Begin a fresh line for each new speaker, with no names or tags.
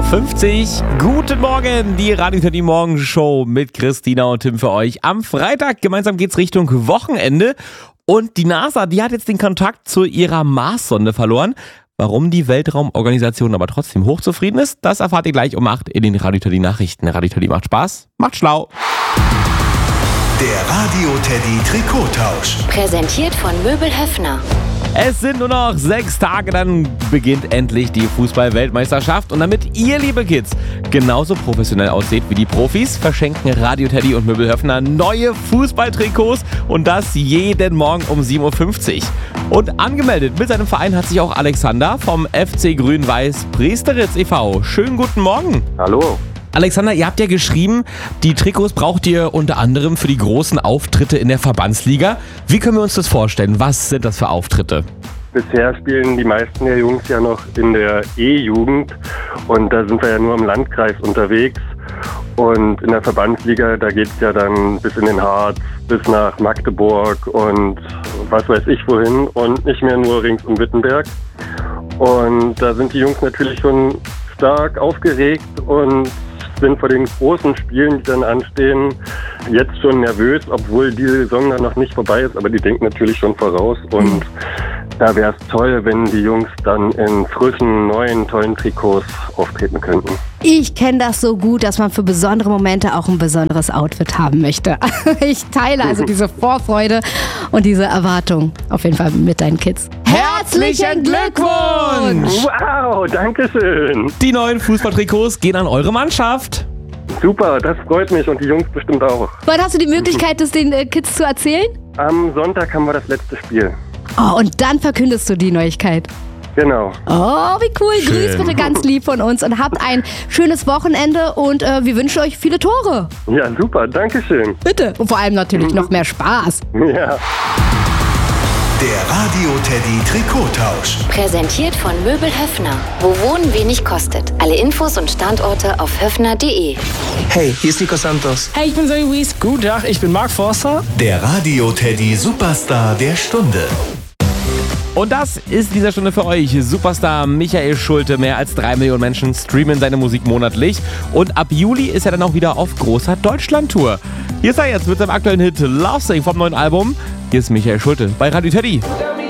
7.50 Uhr. Guten Morgen, die Radio Teddy Morgenshow mit Christina und Tim für euch. Am Freitag gemeinsam geht's Richtung Wochenende und die NASA, die hat jetzt den Kontakt zu ihrer Mars-Sonde verloren. Warum die Weltraumorganisation aber trotzdem hochzufrieden ist, das erfahrt ihr gleich um 8 in den Radio Teddy Nachrichten. Radio Teddy macht Spaß, macht schlau.
Der Radio Teddy Trikottausch.
Präsentiert von Möbel Höffner.
Es sind nur noch 6 Tage, dann beginnt endlich die Fußball-Weltmeisterschaft. Und damit ihr, liebe Kids, genauso professionell aussieht wie die Profis, verschenken Radio Teddy und Möbel Höffner neue Fußballtrikots und das jeden Morgen um 7.50 Uhr. Und angemeldet mit seinem Verein hat sich auch Alexander vom FC Grün-Weiß Priesteritz e.V. Schönen guten Morgen.
Hallo.
Alexander, ihr habt ja geschrieben, die Trikots braucht ihr unter anderem für die großen Auftritte in der Verbandsliga. Wie können wir uns das vorstellen? Was sind das für Auftritte?
Bisher spielen die meisten der Jungs ja noch in der E-Jugend und da sind wir ja nur im Landkreis unterwegs. Und in der Verbandsliga, da geht es ja dann bis in den Harz, bis nach Magdeburg und was weiß ich wohin und nicht mehr nur rings um Wittenberg. Und da sind die Jungs natürlich schon stark aufgeregt und sind vor den großen Spielen, die dann anstehen, jetzt schon nervös, obwohl die Saison dann noch nicht vorbei ist, aber die denken natürlich schon voraus und da wäre es toll, wenn die Jungs dann in frischen, neuen, tollen Trikots auftreten könnten.
Ich kenne das so gut, dass man für besondere Momente auch ein besonderes Outfit haben möchte. Ich teile also diese Vorfreude und diese Erwartung auf jeden Fall mit deinen Kids.
Herzlichen Glückwunsch!
Wow, danke schön.
Die neuen Fußballtrikots gehen an eure Mannschaft.
Super, das freut mich und die Jungs bestimmt auch.
Wann hast du die Möglichkeit, das den Kids zu erzählen?
Am Sonntag haben wir das letzte Spiel.
Oh, und dann verkündest du die Neuigkeit.
Genau.
Oh, wie cool.
Schön.
Grüß bitte ganz lieb von uns und habt ein schönes Wochenende und wir wünschen euch viele Tore.
Ja, super, danke schön.
Bitte. Und vor allem natürlich noch mehr Spaß.
Ja.
Der Radio Teddy Trikottausch.
Präsentiert von Möbel Höffner. Wo Wohnen wenig kostet. Alle Infos und Standorte auf höffner.de.
Hey, hier ist Nico Santos.
Hey, ich bin Zoe Wies. Guten Tag, ich bin Mark Forster.
Der Radio Teddy Superstar der Stunde.
Und das ist dieser Stunde für euch. Superstar Michael Schulte. Mehr als 3 Millionen Menschen streamen seine Musik monatlich. Und ab Juli ist er dann auch wieder auf großer Deutschland-Tour. Hier ist er jetzt mit seinem aktuellen Hit Love Sing vom neuen Album. Hier ist Michael Schulte bei Radio Teddy.